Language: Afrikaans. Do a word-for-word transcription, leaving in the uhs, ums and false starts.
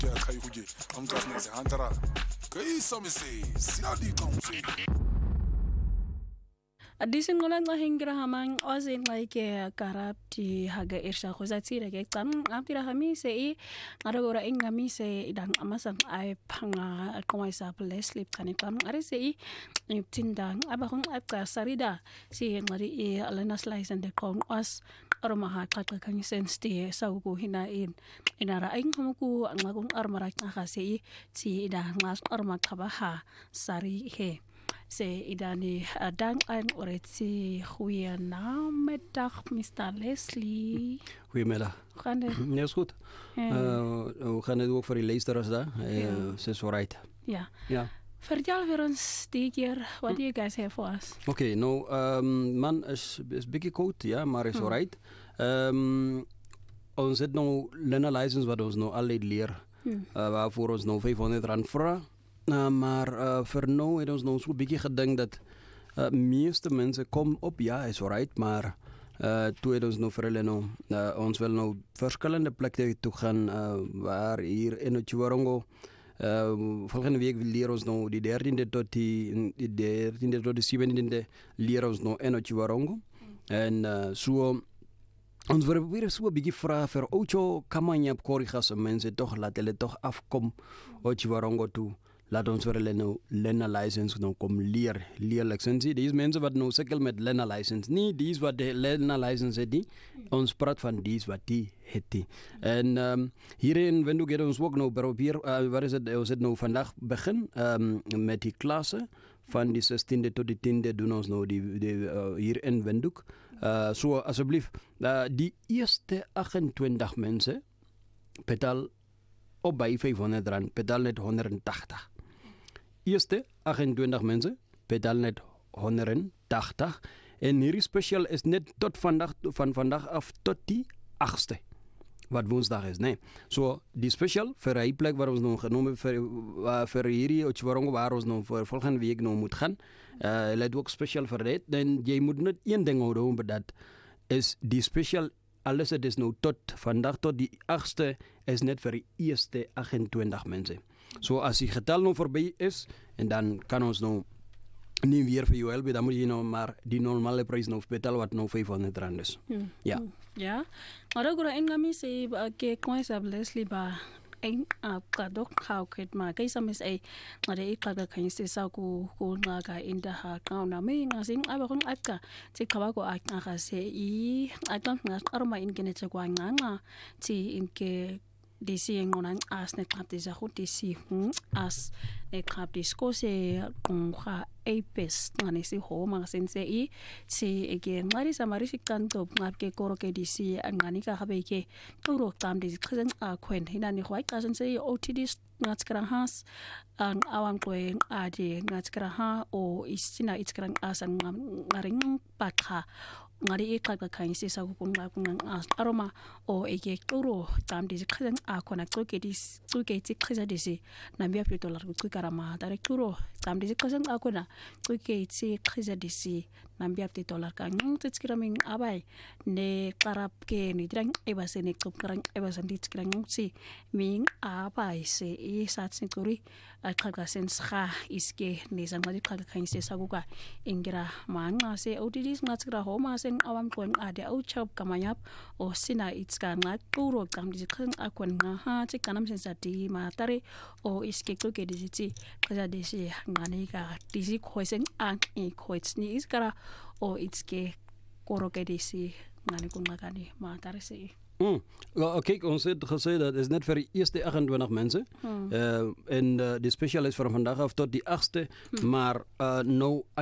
ke a khai go ke am ka nna se hantara ke isa mese sia di kaunse Adisin ngolan nga hingira hamang ozin like karab ti haga irsha khuzati rege tam amtira hami se i ngaragora ingami se idang amasang ay panga komay sa sleep kanikam ari se i tindang abakong apka sarida si ngari i alanas license de kong os armaha kakka kang sensti sa ugu hinain inara aing hamuku ang magong armarak nga kasi ti idang mas armak kabaha sari he se idani adang an oreti goeienaandag mister Leslie. Goedemiddag. Gaan het? Ja, is goed. Ja. Uh, we gaan het ook voor die luisteraars daar. Uh, Ja. Ze is alright. Ja. Ja. Vertel weer ons die keer, what do you guys have for us? Oké, okay, nou, um, man is, is een beetje koud, ja, maar is Hmm. alright. Um, ons het nou Lena license wat ons nou altijd leren. Hmm. Uh, waarvoor ons nou vijfhonderd rand vragen. Uh, maar uh, voor nu heeft ons nou zo'n beetje gedacht dat de uh, meeste mensen komen op, ja, is alright, maar uh, toen heeft ons nou voor hulle nou, uh, ons wil nou verschillende plekken toe gaan, uh, waar hier in het Chiwarongo. Uh, volgende week leren ons nou die dertiende tot die, die dertiende tot de zeventiende leren ons nou in het Chiwarongo. En uh, zo, ons willen weer zo'n beetje vragen voor Ocho, kan man je op corrigas mensen toch laten hulle toch afkomen uit Chiwarongo toe. Laat ons weer nou Lena license nou kom leer, leer licensie. Deze mensen wat nou sukkel met Lena license, niet die wat de Lena license het die. Ons praat van die wat die het die. En um, hier in Windhoek het ons ook nou probeer, uh, waar is het, ons het nou vandaag begin um, met die klasse van die zestiende tot die tiende doen ons nou die, die uh, hier in Windhoek. Uh, so alsjeblieft, uh, die eerste achtentwintig mensen betaal op bij vijfhonderd rand, betaal net honderdtachtig. Eerste achtentwintig mensen betaal net honderdtachtig. En hierdie special is net tot vandaag, van vandaag af tot die achtste. Wat woensdag is, nee. So, die special voor die plek waar ons nou genomen voor, uh, voor hierdie Chiwarongo waar ons nou voor volgende week nou moet gaan. Uh, let ook special voor dit. Dan jy moet net één ding houden, maar dat is die special. Alles het is nou tot vandaag tot die achtste is net voor die eerste achtentwintig mensen. So als die getal nou voorbij is en dan kan ons nou niet weer voor jou helpen, dan moet je nou maar die normale prijs nou betalen wat nou vijfhonderd rand is. Hmm. Ja. Hmm. Ja. Maar ook ingami se ke komay sa Leslie ba ein kadok hauket ma kay sa mis ay ngade ikaga kan se sa ku ku ngaga inda ha kauna me ngasing aba kun akka ti kawa ko akka ka se i atam ngas arma in kene che kwa nganga ti in ke disi ngonan as ne klap disa khu disi as ne klap disko se kung kha apes ngane si ho ma sense i si ege ngari samari sikanto ngap ke koro ke disi ngani ka habe ke turo tam disi khazan a khwen hinani khwai ka sense O T D ngatskara has ang awang kwe ade ngatskara ha o isina itskara asan ngaring pakha ngari ikaka kainsi sa kukunga kunga aroma o ege turo tam disi khazan a khona tsoke dis tsoke ti khiza disi nambia pito lar kutsukara ma dare turo tam disi khazan a khona tsoke ti khiza disi nambia pito lar ka nging tskira ming abai ne qarap ke ni drang ebase ne kopkrang ebase ndi tskira ngsi ming abai se i sat sinturi akhaga sens kha iske ne zangadi khaga kainsi sa kuka ingira manga se O T Ds ngatskira ho ma sen awam kon ade au chop kamayap o sina itska ngat turo kam disi khang akon nga ha che kanam sensati ma tare o iske ko ke disi kaza disi ngani ka disi khoisen ang e khoitsni iskara o itske koro ke disi ngani kun magani ma tare se Mm. Ja, kijk, ons het gezegd dat is net voor de eerste achtentwintig mensen. Hmm. Uh, en uh, de special is van vandaag af tot die achtste. Hmm. Maar uh, nou